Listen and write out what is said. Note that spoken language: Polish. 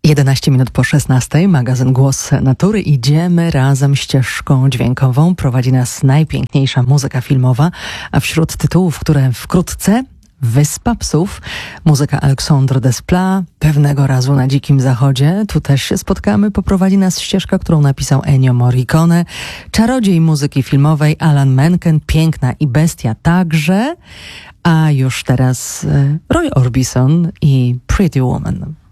11 minut po 16, magazyn Głos Natury. Idziemy razem ścieżką dźwiękową. Prowadzi nas najpiękniejsza muzyka filmowa, a wśród tytułów, które wkrótce: Wyspa Psów, muzyka Alexandre Desplat, Pewnego razu na Dzikim Zachodzie. Tu też się spotkamy. Poprowadzi nas ścieżka, którą napisał Ennio Morricone. Czarodziej muzyki filmowej Alan Menken, Piękna i Bestia także. A już teraz Roy Orbison i Pretty Woman.